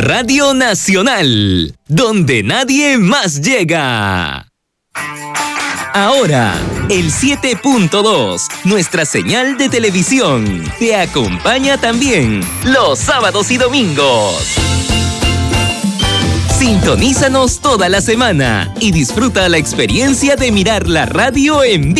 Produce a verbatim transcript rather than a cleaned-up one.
Radio Nacional, donde nadie más llega. Ahora, el siete punto dos, nuestra señal de televisión, te acompaña también los sábados y domingos. Sintonízanos toda la semana y disfruta la experiencia de mirar la radio en vivo.